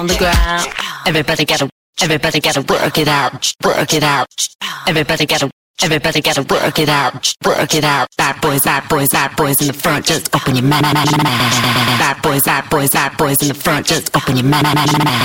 on the ground. Everybody gotta work it out, work it out. Everybody gotta work it out, work it out. Bad boys in the front, just open your mouth. Bad boys in the front, just open your mouth.